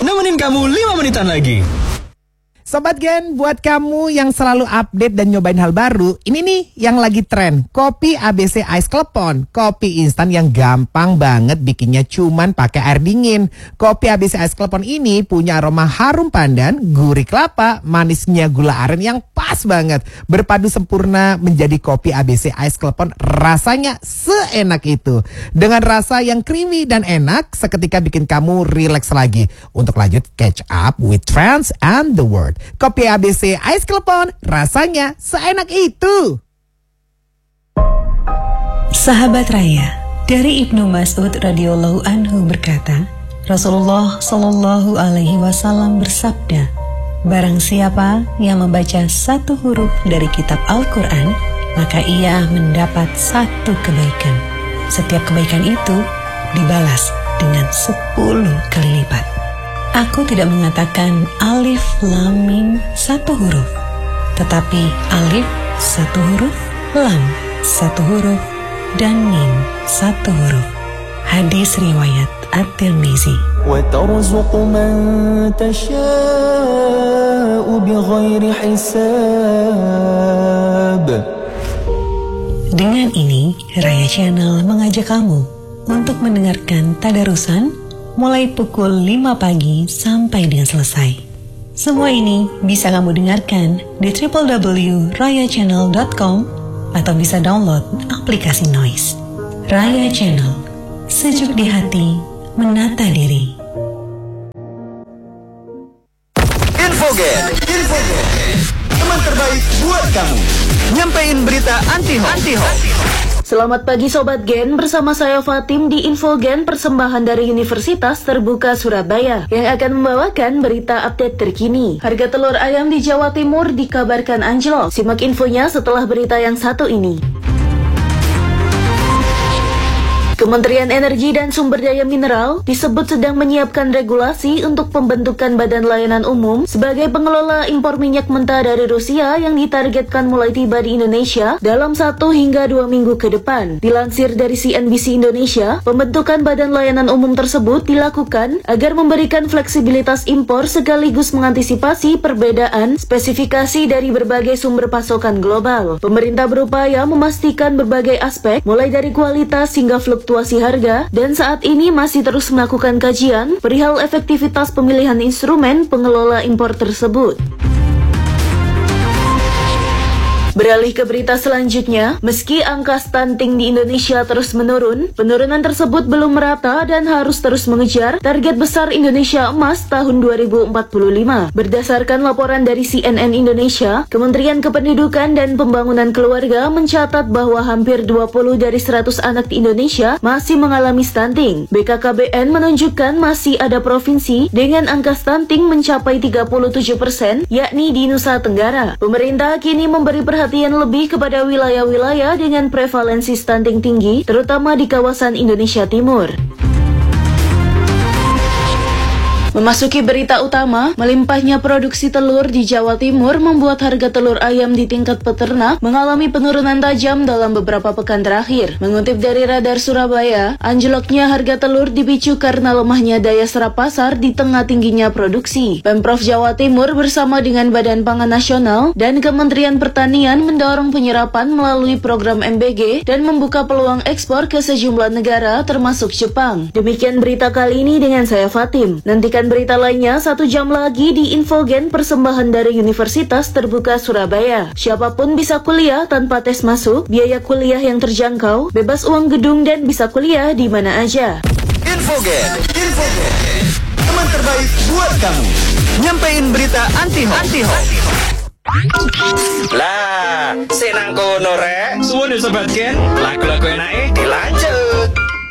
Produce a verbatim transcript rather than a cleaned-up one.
nemenin kamu lima menitan lagi. Sobat Gen, buat kamu yang selalu update dan nyobain hal baru, ini nih yang lagi tren, kopi A B C Ice Klepon. Kopi instan yang gampang banget bikinnya cuman pakai air dingin. Kopi A B C Ice Klepon ini punya aroma harum pandan, gurih kelapa, manisnya gula aren yang pas banget. Berpadu sempurna menjadi kopi A B C Ice Klepon, rasanya seenak itu. Dengan rasa yang creamy dan enak, seketika bikin kamu relax lagi. Untuk lanjut catch up with trends and the world. Kopi A B C Ice Klepon, rasanya seenak itu. Sahabat Raya, dari Ibnu Mas'ud radhiyallahu anhu berkata, Rasulullah shallallahu alaihi wasallam bersabda, barang siapa yang membaca satu huruf dari kitab Al-Quran, maka ia mendapat satu kebaikan. Setiap kebaikan itu dibalas dengan sepuluh kali lipat. Aku tidak mengatakan alif, lam, mim satu huruf, tetapi alif satu huruf, lam satu huruf, dan mim satu huruf. Hadis riwayat At-Tirmizi. وَتَرْزُقُ مَنْ تَشَاءُ بِغَيْرِ حِسَابٍ. Dengan ini, Raya Channel mengajak kamu untuk mendengarkan tadarusan mulai pukul lima pagi sampai dengan selesai. Semua ini bisa kamu dengarkan di w w w titik raya channel titik com atau bisa download aplikasi Noise. Raya Channel, sejuk di hati, menata diri. Infogen, Infogen, teman terbaik buat kamu. Nyampein berita anti-hoax. Anti-hoax. Selamat pagi Sobat Gen, bersama saya Fatim di Infogen, persembahan dari Universitas Terbuka Surabaya yang akan membawakan berita update terkini. Harga telur ayam di Jawa Timur dikabarkan anjlok. Simak infonya setelah berita yang satu ini. Kementerian Energi dan Sumber Daya Mineral disebut sedang menyiapkan regulasi untuk pembentukan Badan Layanan Umum sebagai pengelola impor minyak mentah dari Rusia yang ditargetkan mulai tiba di Indonesia dalam satu hingga dua minggu ke depan. Dilansir dari C N B C Indonesia, pembentukan Badan Layanan Umum tersebut dilakukan agar memberikan fleksibilitas impor sekaligus mengantisipasi perbedaan spesifikasi dari berbagai sumber pasokan global. Pemerintah berupaya memastikan berbagai aspek mulai dari kualitas hingga fluktuasi harga, dan saat ini masih terus melakukan kajian perihal efektivitas pemilihan instrumen pengelola impor tersebut. Beralih ke berita selanjutnya, meski angka stunting di Indonesia terus menurun, penurunan tersebut belum merata dan harus terus mengejar target besar Indonesia Emas tahun dua ribu empat puluh lima. Berdasarkan laporan dari C N N Indonesia, Kementerian Kependudukan dan Pembangunan Keluarga mencatat bahwa hampir dua puluh dari seratus anak di Indonesia masih mengalami stunting. B K K B N menunjukkan masih ada provinsi dengan angka stunting mencapai tiga puluh tujuh persen, yakni di Nusa Tenggara. Pemerintah kini memberi perhatian Perhatian lebih kepada wilayah-wilayah dengan prevalensi stunting tinggi, terutama di kawasan Indonesia Timur. Memasuki berita utama, melimpahnya produksi telur di Jawa Timur membuat harga telur ayam di tingkat peternak mengalami penurunan tajam dalam beberapa pekan terakhir. Mengutip dari Radar Surabaya, anjloknya harga telur dipicu karena lemahnya daya serap pasar di tengah tingginya produksi. Pemprov Jawa Timur bersama dengan Badan Pangan Nasional dan Kementerian Pertanian mendorong penyerapan melalui program M B G dan membuka peluang ekspor ke sejumlah negara termasuk Jepang. Demikian berita kali ini dengan saya Fatim. Nantikan berita lainnya satu jam lagi di Infogen, persembahan dari Universitas Terbuka Surabaya. Siapapun bisa kuliah tanpa tes masuk, biaya kuliah yang terjangkau, bebas uang gedung dan bisa kuliah di mana aja. Infogen, Infogen, teman terbaik buat kamu. Nyampein berita anti-hoax. Anti-hoax. Lah, senang kono rek. Suwun Sobat Gen, lagu-lagu enake dilanjut.